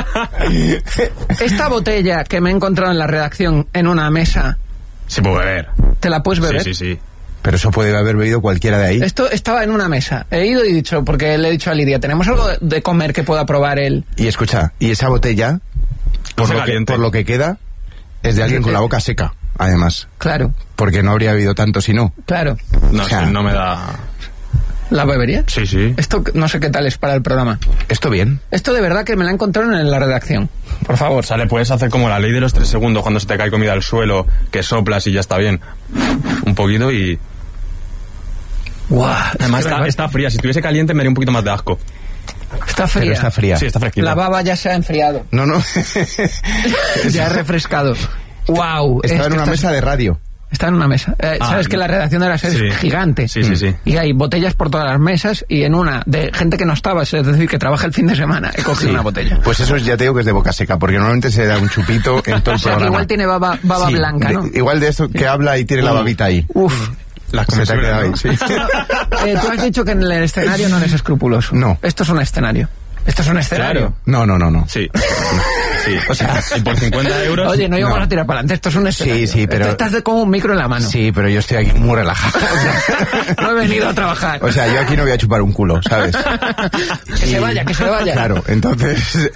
Esta botella que me he encontrado en la redacción en una mesa... Se puede beber. ¿Te la puedes beber? Sí. Pero eso puede haber bebido cualquiera de ahí. Esto estaba en una mesa. He ido y dicho, porque le he dicho a Lidia, ¿tenemos algo de comer que pueda probar él? Y escucha, y esa botella, por lo que queda, es de alguien con la boca seca, además. Claro. Porque no habría bebido tanto si no. Claro. No, o sea, no me da... ¿La bebería? Sí. Esto no sé qué tal es para el programa. ¿Esto bien? Esto de verdad que me la encontraron en la redacción. Por favor. O sea, le puedes hacer como la ley de los 3 segundos cuando se te cae comida al suelo, que soplas y ya está bien. Un poquito y... Wow, además está fría. Si estuviese caliente me haría un poquito más de asco. Está fría. Pero está fría. Sí, está fresquita. La baba ya se ha enfriado. No. Ya ha refrescado. Wow. Está en una mesa de radio. Está en una mesa. Sabes que la redacción de la serie es gigante. Sí. Y hay botellas por todas las mesas y en una de gente que no estaba, es decir, que trabaja el fin de semana, he cogido una botella. Pues eso ya te digo que es de boca seca, porque normalmente se da un chupito en todo el programa. Igual tiene baba blanca, ¿no? Igual de esto que habla y tiene la babita ahí. Uf. Las que se te ha quedado ahí, sí. Tú has dicho que en el escenario no eres escrupuloso. No. Esto es un escenario. ¿Esto es un escenario? Claro. No. Sí. O sea, y por 50 euros... Oye, no íbamos a tirar para adelante, esto es un escenario. Sí, pero... Estás como un micro en la mano. Sí, pero yo estoy aquí muy relajado. No he venido a trabajar. O sea, yo aquí no voy a chupar un culo, ¿sabes? Que se vaya. Claro, entonces...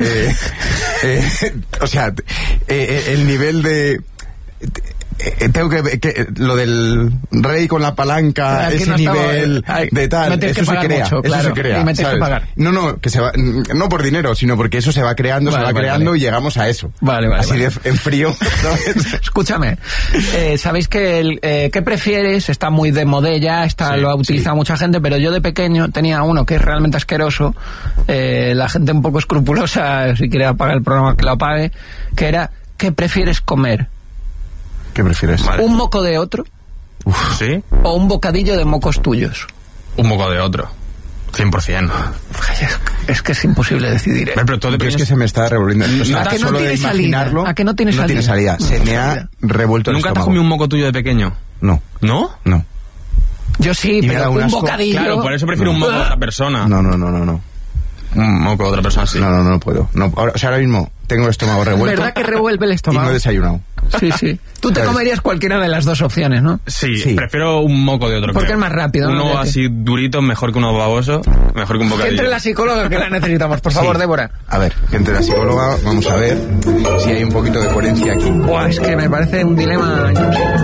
o sea, el nivel de... tengo que lo del rey con la palanca, ese no nivel de tal, eso se crea, mucho, claro, eso se crea, y me tienes que pagar. No, que se va, no por dinero, sino porque eso se va creando, y llegamos a eso. Vale. Así de en frío, ¿sabes? Escúchame, sabéis que ¿qué prefieres? Está muy de modella, lo ha utilizado mucha gente, pero yo de pequeño tenía uno que es realmente asqueroso, la gente un poco escrupulosa, si quiere apagar el programa que lo apague, que era, ¿qué prefieres comer? ¿Qué prefieres? Vale. ¿Un moco de otro? ¿Sí? ¿O un bocadillo de mocos tuyos? Un moco de otro. 100%. Es que es imposible decidir. Pero todo es que se me está revolviendo. ¿A que no tiene salida? ¿A que no tiene salida? No tiene salida. Se me ha revuelto el estómago. ¿Nunca te has comido un moco tuyo de pequeño? No. ¿No? No. Yo sí, pero un bocadillo... Claro, por eso prefiero un moco a otra persona. No. un moco de otra persona, sí. No puedo. No, ahora mismo tengo el estómago revuelto. ¿Verdad que revuelve el estómago? Y no he desayunado. Sí. Tú te comerías cualquiera de las dos opciones, ¿no? Sí, prefiero un moco de otro. Porque es más rápido, ¿no? Uno así durito, mejor que uno baboso, mejor que un bocadillo. Que entre la psicóloga, que la necesitamos, por favor, Débora. A ver, que entre la psicóloga, vamos a ver si hay un poquito de coherencia aquí. Buah, es que me parece un dilema...